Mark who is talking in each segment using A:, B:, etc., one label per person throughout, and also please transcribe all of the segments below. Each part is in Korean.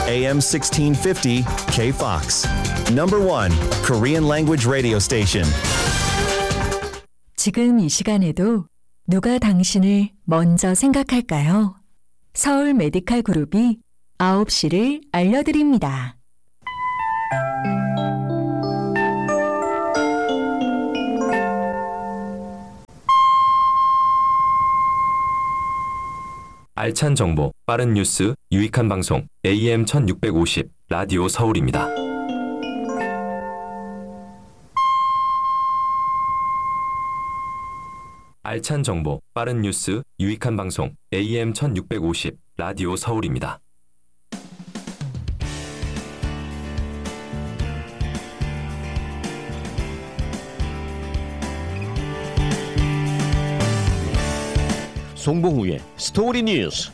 A: AM 1650 KFOX. Number 1 Korean language radio station.
B: 지금 이 시간에도 누가 당신을 먼저 생각할까요? 서울 메디칼 그룹이 9시를 알려드립니다.
C: 알찬 정보, 빠른 뉴스, 유익한 방송, AM 1650, 라디오 서울입니다. 알찬 정보, 빠른 뉴스, 유익한 방송, AM 1650, 라디오 서울입니다.
D: 송봉우의 스토리 뉴스.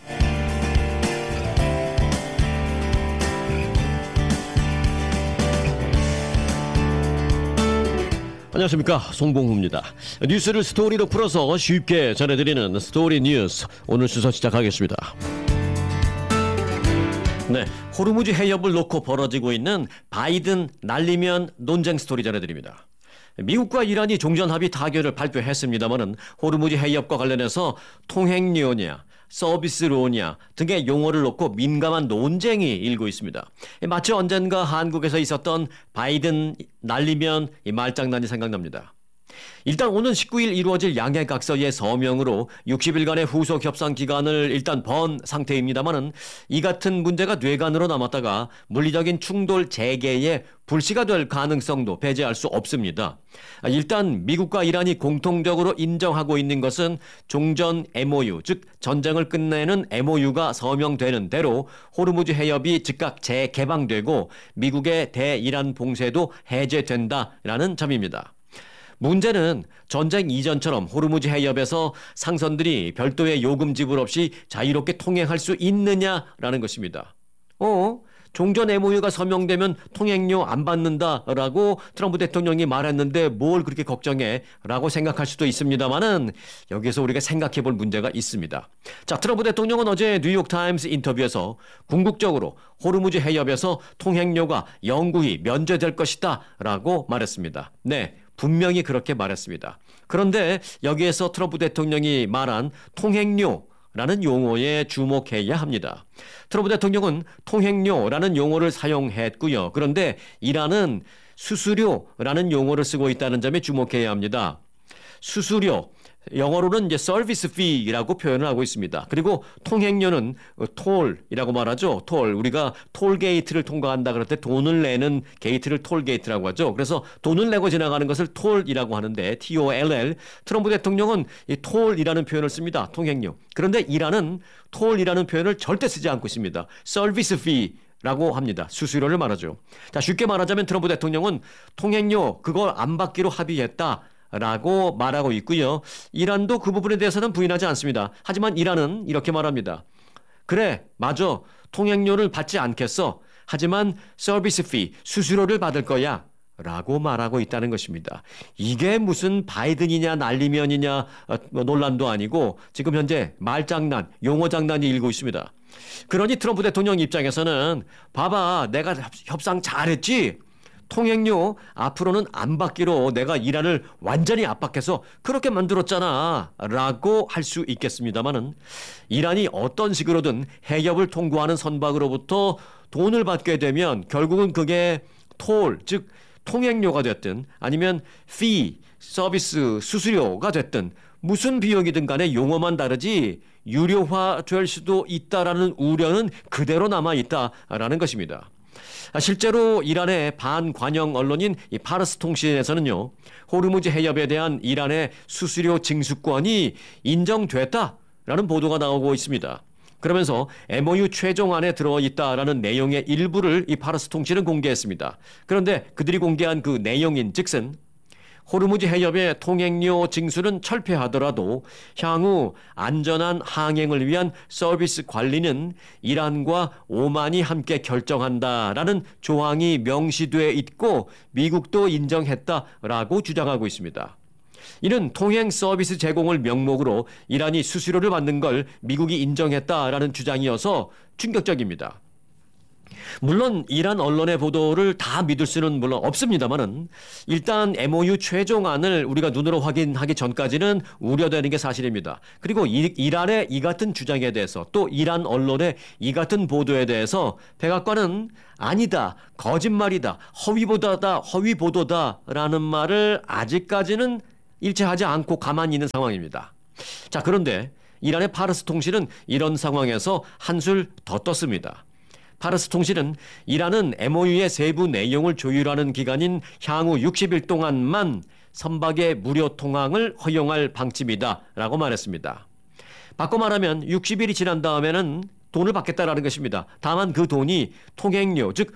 D: 안녕하십니까, 송봉우입니다. 뉴스를 스토리로 풀어서 쉽게 전해드리는 스토리 뉴스, 오늘 순서 시작하겠습니다. 네, 호르무즈 해협을 놓고 벌어지고 있는 바이든 날리면 논쟁 스토리 전해드립니다. 미국과 이란이 종전합의 타결을 발표했습니다마는 호르무즈 해협과 관련해서 통행료냐, 서비스로냐 등의 용어를 놓고 민감한 논쟁이 일고 있습니다. 마치 언젠가 한국에서 있었던 바이든 날리면 이 말장난이 생각납니다. 일단 오는 19일 이루어질 양해각서의 서명으로 60일간의 후속 협상 기간을 일단 번 상태입니다마는 이 같은 문제가 뇌관으로 남았다가 물리적인 충돌 재개에 불씨가 될 가능성도 배제할 수 없습니다. 일단 미국과 이란이 공통적으로 인정하고 있는 것은 종전 MOU, 즉 전쟁을 끝내는 MOU가 서명되는 대로 호르무즈 해협이 즉각 재개방되고 미국의 대이란 봉쇄도 해제된다라는 점입니다. 문제는 전쟁 이전처럼 호르무즈 해협에서 상선들이 별도의 요금 지불 없이 자유롭게 통행할 수 있느냐라는 것입니다. 종전 MOU가 서명되면 통행료 안 받는다라고 트럼프 대통령이 말했는데 뭘 그렇게 걱정해? 라고 생각할 수도 있습니다만은 여기서 우리가 생각해 볼 문제가 있습니다. 자, 트럼프 대통령은 어제 뉴욕타임스 인터뷰에서 궁극적으로 호르무즈 해협에서 통행료가 영구히 면제될 것이다 라고 말했습니다. 네, 분명히 그렇게 말했습니다. 그런데 여기에서 트럼프 대통령이 말한 통행료 라는 용어에 주목해야 합니다. 트럼프 대통령은 통행료라는 용어를 사용했고요. 그런데 이란은 수수료라는 용어를 쓰고 있다는 점에 주목해야 합니다. 수수료, 영어로는 이제 서비스 fee라고 표현을 하고 있습니다. 그리고 통행료는 톨이라고 말하죠. 톨, 우리가 톨게이트를 통과한다 그럴 때 돈을 내는 게이트를 톨게이트라고 하죠. 그래서 돈을 내고 지나가는 것을 톨이라고 하는데 TOLL, 트럼프 대통령은 이 톨이라는 표현을 씁니다. 통행료. 그런데 이란은 톨이라는 표현을 절대 쓰지 않고 있습니다. 서비스 fee 라고 합니다. 수수료를 말하죠. 자, 쉽게 말하자면 트럼프 대통령은 통행료 그걸 안 받기로 합의했다 라고 말하고 있고요. 이란도 그 부분에 대해서는 부인하지 않습니다. 하지만 이란은 이렇게 말합니다. 그래, 맞아. 통행료를 받지 않겠어. 하지만 서비스 피, 수수료를 받을 거야. 라고 말하고 있다는 것입니다. 이게 무슨 바이든이냐 날리면이냐 논란도 아니고 지금 현재 말장난, 용어장난이 일고 있습니다. 그러니 트럼프 대통령 입장에서는 봐봐, 내가 협상 잘했지? 통행료 앞으로는 안 받기로 내가 이란을 완전히 압박해서 그렇게 만들었잖아 라고 할 수 있겠습니다마는 이란이 어떤 식으로든 해협을 통과하는 선박으로부터 돈을 받게 되면 결국은 그게 톨, 즉 통행료가 됐든 아니면 fee, 서비스, 수수료가 됐든 무슨 비용이든 간에 용어만 다르지 유료화 될 수도 있다라는 우려는 그대로 남아있다라는 것입니다. 실제로 이란의 반관영 언론인 이 파르스 통신에서는요, 호르무즈 해협에 대한 이란의 수수료 징수권이 인정됐다라는 보도가 나오고 있습니다. 그러면서 MOU 최종안에 들어있다라는 내용의 일부를 이 파르스 통신은 공개했습니다. 그런데 그들이 공개한 그 내용인 즉슨 호르무즈 해협의 통행료 징수는 철폐하더라도 향후 안전한 항행을 위한 서비스 관리는 이란과 오만이 함께 결정한다라는 조항이 명시돼 있고 미국도 인정했다라고 주장하고 있습니다. 이는 통행 서비스 제공을 명목으로 이란이 수수료를 받는 걸 미국이 인정했다라는 주장이어서 충격적입니다. 물론 이란 언론의 보도를 다 믿을 수는 물론 없습니다만은 일단 MOU 최종안을 우리가 눈으로 확인하기 전까지는 우려되는 게 사실입니다. 그리고 이란의 이 같은 주장에 대해서 또 이란 언론의 이 같은 보도에 대해서 백악관은 아니다, 거짓말이다, 허위 보도다라는 말을 아직까지는 일체하지 않고 가만히 있는 상황입니다. 자, 그런데 이란의 파르스 통신은 이런 상황에서 한술 더 떴습니다. 파르스 통신은 이란은 MOU의 세부 내용을 조율하는 기간인 향후 60일 동안만 선박의 무료 통항을 허용할 방침이다라고 말했습니다. 바꿔 말하면 60일이 지난 다음에는 돈을 받겠다라는 것입니다. 다만 그 돈이 통행료, 즉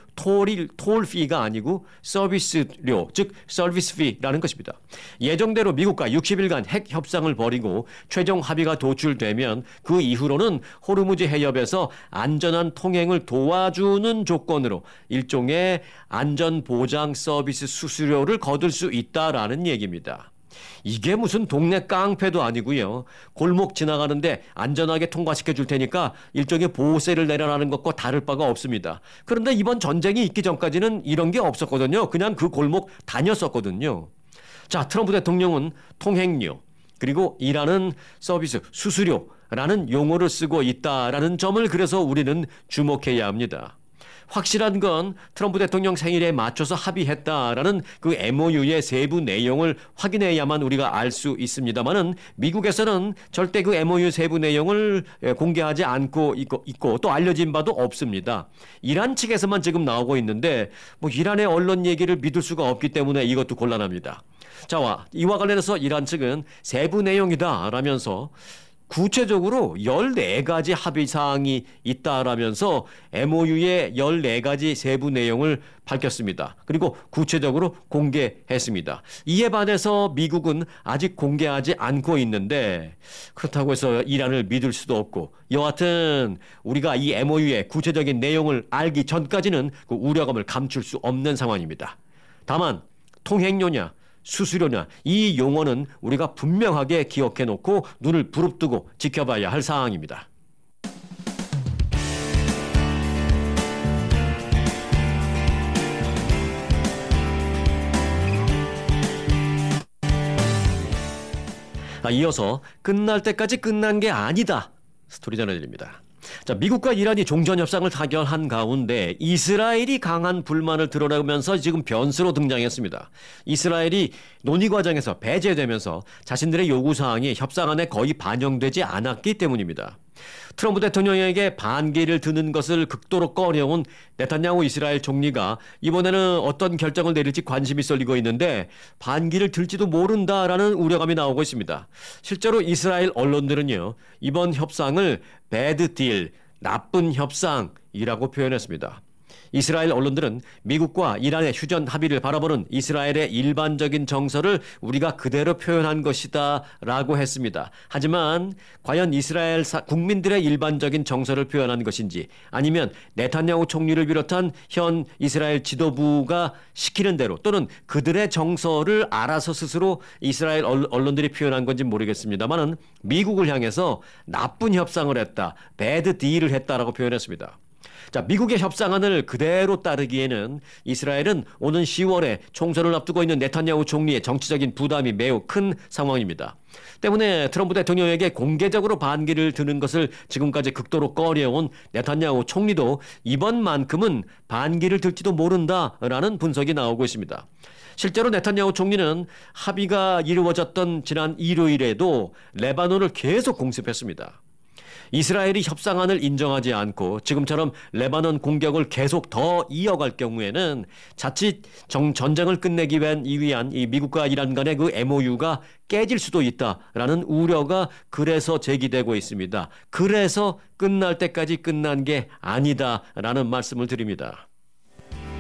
D: 톨피가 아니고 서비스료, 즉 서비스 피라는 것입니다. 예정대로 미국과 60일간 핵 협상을 벌이고 최종 합의가 도출되면 그 이후로는 호르무즈 해협에서 안전한 통행을 도와주는 조건으로 일종의 안전보장 서비스 수수료를 거둘 수 있다라는 얘기입니다. 이게 무슨 동네 깡패도 아니고요. 골목 지나가는데 안전하게 통과시켜 줄 테니까 일종의 보호세를 내려라는 것과 다를 바가 없습니다. 그런데 이번 전쟁이 있기 전까지는 이런 게 없었거든요. 그냥 그 골목 다녔었거든요. 자, 트럼프 대통령은 통행료 그리고 일하는 서비스 수수료라는 용어를 쓰고 있다라는 점을 그래서 우리는 주목해야 합니다. 확실한 건 트럼프 대통령 생일에 맞춰서 합의했다라는 그 MOU의 세부 내용을 확인해야만 우리가 알 수 있습니다만은 미국에서는 절대 그 MOU 세부 내용을 공개하지 않고 있고 또 알려진 바도 없습니다. 이란 측에서만 지금 나오고 있는데 뭐 이란의 언론 얘기를 믿을 수가 없기 때문에 이것도 곤란합니다. 자, 이와 관련해서 이란 측은 세부 내용이다라면서 구체적으로 14가지 합의사항이 있다라면서 MOU의 14가지 세부 내용을 밝혔습니다. 그리고 구체적으로 공개했습니다. 이에 반해서 미국은 아직 공개하지 않고 있는데 그렇다고 해서 이란을 믿을 수도 없고 여하튼 우리가 이 MOU의 구체적인 내용을 알기 전까지는 그 우려감을 감출 수 없는 상황입니다. 다만 통행료냐 수수료냐 이 용어는 우리가 분명하게 기억해 놓고 눈을 부릅뜨고 지켜봐야 할 사항입니다. 이어서 끝날 때까지 끝난 게 아니다 스토리 전해드립니다. 자, 미국과 이란이 종전협상을 타결한 가운데 이스라엘이 강한 불만을 드러내면서 지금 변수로 등장했습니다. 이스라엘이 논의 과정에서 배제되면서 자신들의 요구사항이 협상안에 거의 반영되지 않았기 때문입니다. 트럼프 대통령에게 반기를 드는 것을 극도로 꺼려온 네탄야후 이스라엘 총리가 이번에는 어떤 결정을 내릴지 관심이 쏠리고 있는데 반기를 들지도 모른다라는 우려감이 나오고 있습니다. 실제로 이스라엘 언론들은요, 이번 협상을 배드 딜, 나쁜 협상이라고 표현했습니다. 이스라엘 언론들은 미국과 이란의 휴전 합의를 바라보는 이스라엘의 일반적인 정서를 우리가 그대로 표현한 것이다 라고 했습니다. 하지만 과연 이스라엘 국민들의 일반적인 정서를 표현한 것인지 아니면 네탄야후 총리를 비롯한 현 이스라엘 지도부가 시키는 대로 또는 그들의 정서를 알아서 스스로 이스라엘 언론들이 표현한 건지 모르겠습니다만 미국을 향해서 나쁜 협상을 했다, 배드 딜을 했다라고 표현했습니다. 자, 미국의 협상안을 그대로 따르기에는 이스라엘은 오는 10월에 총선을 앞두고 있는 네탄야후 총리의 정치적인 부담이 매우 큰 상황입니다. 때문에 트럼프 대통령에게 공개적으로 반기를 드는 것을 지금까지 극도로 꺼려온 네탄야후 총리도 이번만큼은 반기를 들지도 모른다라는 분석이 나오고 있습니다. 실제로 네탄야후 총리는 합의가 이루어졌던 지난 일요일에도 레바논을 계속 공습했습니다. 이스라엘이 협상안을 인정하지 않고 지금처럼 레바논 공격을 계속 더 이어갈 경우에는 자칫 전쟁을 끝내기 위한 이 미국과 이란 간의 그 MOU가 깨질 수도 있다라는 우려가 그래서 제기되고 있습니다. 그래서 끝날 때까지 끝난 게 아니다라는 말씀을 드립니다.